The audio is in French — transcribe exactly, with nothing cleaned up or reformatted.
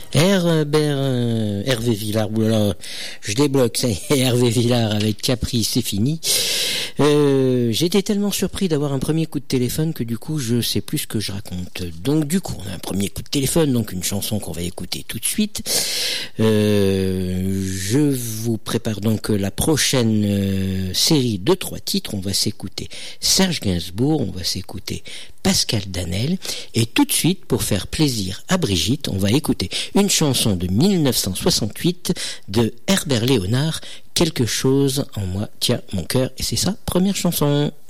Herbert, euh, Hervé Villard, oulala, je débloque, ça y est, Hervé Villard avec Capri, c'est fini. Euh, j'étais tellement surpris d'avoir un premier coup de téléphone que du coup je sais plus ce que je raconte. Donc du coup on a un premier coup de téléphone, donc une chanson qu'on va écouter tout de suite. Euh, je vous prépare donc la prochaine euh, série de trois titres. On va s'écouter Serge Gainsbourg, on va s'écouter Pascal Danel, et tout de suite, pour faire plaisir à Brigitte, on va écouter une chanson de dix-neuf cent soixante-huit de Herbert Léonard, Quelque chose en moi tient mon cœur, et c'est sa première chanson.